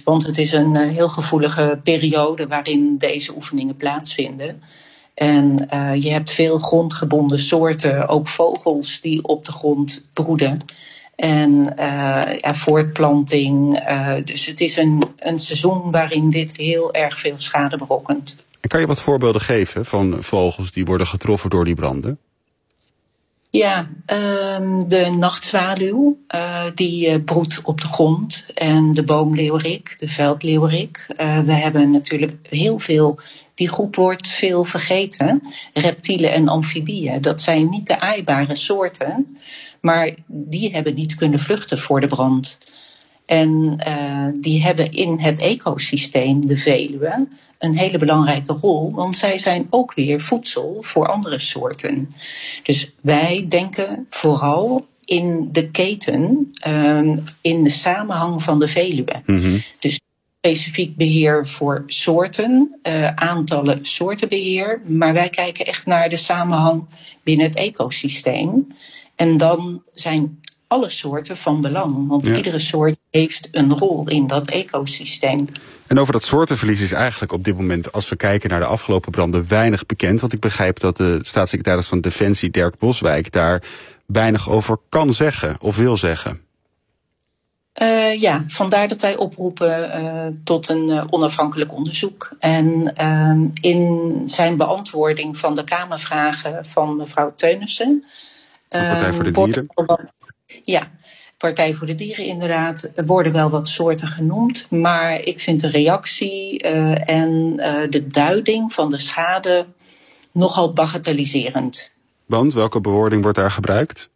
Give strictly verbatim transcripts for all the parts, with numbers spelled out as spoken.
want het is een uh, heel gevoelige periode waarin deze oefeningen plaatsvinden. En uh, je hebt veel grondgebonden soorten, ook vogels die op de grond broeden. En uh, ja, voortplanting. Uh, dus het is een, een seizoen waarin dit heel erg veel schade berokkent. En kan je wat voorbeelden geven van vogels die worden getroffen door die branden? Ja, um, de nachtzwaluw, uh, die uh, broedt op de grond. En de boomleeuwerik, de veldleeuwerik. Uh, we hebben natuurlijk heel veel, die groep wordt veel vergeten. Reptielen en amfibieën, dat zijn niet de aaibare soorten. Maar die hebben niet kunnen vluchten voor de brand. En uh, die hebben in het ecosysteem, de Veluwe, een hele belangrijke rol. Want zij zijn ook weer voedsel voor andere soorten. Dus wij denken vooral in de keten, uh, in de samenhang van de Veluwe. Mm-hmm. Dus specifiek beheer voor soorten, uh, aantallen soortenbeheer. Maar wij kijken echt naar de samenhang binnen het ecosysteem. En dan zijn alle soorten van belang. Want ja. iedere soort heeft een rol in dat ecosysteem. En over dat soortenverlies is eigenlijk op dit moment, als we kijken naar de afgelopen branden, weinig bekend. Want ik begrijp dat de staatssecretaris van Defensie, Dirk Boswijk, daar weinig over kan zeggen of wil zeggen. Uh, ja, vandaar dat wij oproepen uh, tot een uh, onafhankelijk onderzoek. En uh, in zijn beantwoording van de Kamervragen van mevrouw Teunissen, Uh, Partij voor de Dieren? Worden, ja, Partij voor de Dieren inderdaad. Er worden wel wat soorten genoemd. Maar ik vind de reactie uh, en uh, de duiding van de schade nogal bagatelliserend. Want welke bewoording wordt daar gebruikt?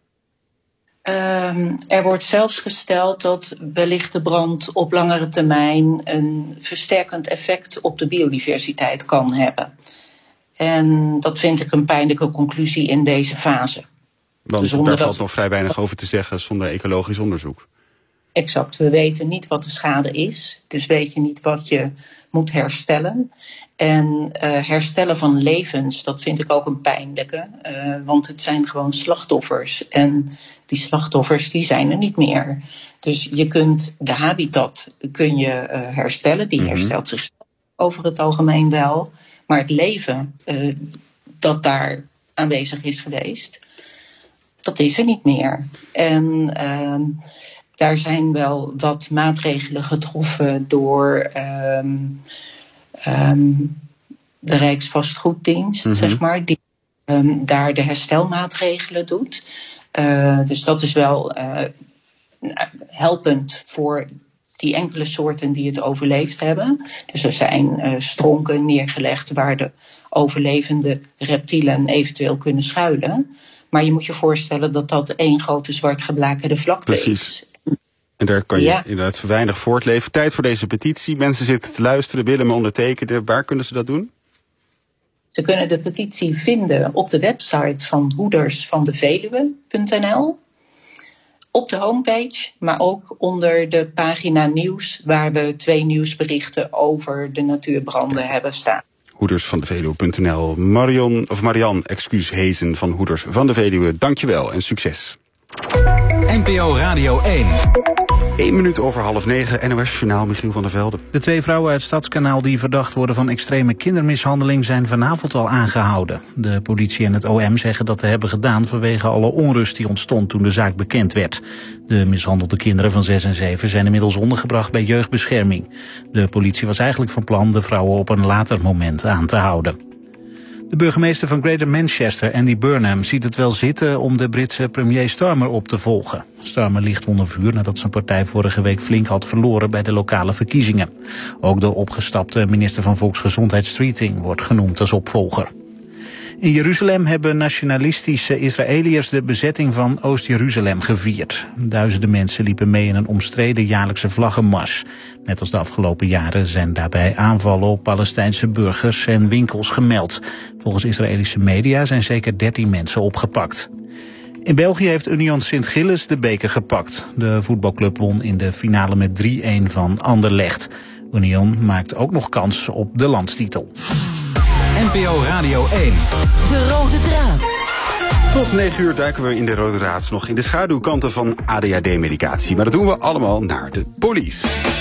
Uh, er wordt zelfs gesteld dat wellicht de brand op langere termijn een versterkend effect op de biodiversiteit kan hebben. En dat vind ik een pijnlijke conclusie in deze fase. Want zonder daar valt dat nog vrij weinig over te zeggen zonder ecologisch onderzoek. Exact, we weten niet wat de schade is. Dus weet je niet wat je moet herstellen. En uh, herstellen van levens, dat vind ik ook een pijnlijke. Uh, want het zijn gewoon slachtoffers. En die slachtoffers die zijn er niet meer. Dus je kunt de habitat kun je, uh, herstellen. Die mm-hmm. herstelt zichzelf over het algemeen wel. Maar het leven uh, dat daar aanwezig is geweest, dat is er niet meer. En uh, daar zijn wel wat maatregelen getroffen door um, um, de Rijksvastgoeddienst, mm-hmm. zeg maar, die um, daar de herstelmaatregelen doet. Uh, dus dat is wel uh, helpend voor die enkele soorten die het overleefd hebben. Dus er zijn uh, stronken neergelegd waar de overlevende reptielen eventueel kunnen schuilen. Maar je moet je voorstellen dat dat één grote zwart geblakerde vlakte Precies. is. En daar kan je ja. inderdaad weinig voortleven. Tijd voor deze petitie. Mensen zitten te luisteren, willen me ondertekenen. Waar kunnen ze dat doen? Ze kunnen de petitie vinden op de website van hoeders van de veluwe punt n l. Op de homepage, maar ook onder de pagina nieuws, waar we twee nieuwsberichten over de natuurbranden hebben staan. hoeders van de veluwe punt n l. Marion, of Marian, excuus Hezen van Hoeders van de Veluwe. Dankjewel en succes. N P O Radio één. Eén minuut over half negen, N O S-journaal, Michiel van der Velde. De twee vrouwen uit Stadskanaal die verdacht worden van extreme kindermishandeling zijn vanavond al aangehouden. De politie en het O M zeggen dat te hebben gedaan vanwege alle onrust die ontstond toen de zaak bekend werd. De mishandelde kinderen van zes en zeven zijn inmiddels ondergebracht bij jeugdbescherming. De politie was eigenlijk van plan de vrouwen op een later moment aan te houden. De burgemeester van Greater Manchester, Andy Burnham, ziet het wel zitten om de Britse premier Starmer op te volgen. Starmer ligt onder vuur nadat zijn partij vorige week flink had verloren bij de lokale verkiezingen. Ook de opgestapte minister van Volksgezondheid Streeting wordt genoemd als opvolger. In Jeruzalem hebben nationalistische Israëliërs de bezetting van Oost-Jeruzalem gevierd. Duizenden mensen liepen mee in een omstreden jaarlijkse vlaggenmars. Net als de afgelopen jaren zijn daarbij aanvallen op Palestijnse burgers en winkels gemeld. Volgens Israëlische media zijn zeker dertien mensen opgepakt. In België heeft Union Sint-Gilles de beker gepakt. De voetbalclub won in de finale met drie-een van Anderlecht. Union maakt ook nog kans op de landstitel. N P O Radio één. De rode draad. Tot negen uur duiken we in de rode draad nog in de schaduwkanten van A D H D-medicatie. Maar dat doen we allemaal naar de police.